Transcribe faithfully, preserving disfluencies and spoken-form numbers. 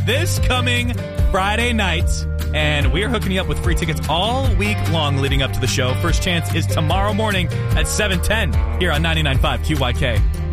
this coming Friday night. And we're hooking you up with free tickets all week long leading up to the show. First chance is tomorrow morning at seven ten here on ninety-nine point five Q Y K.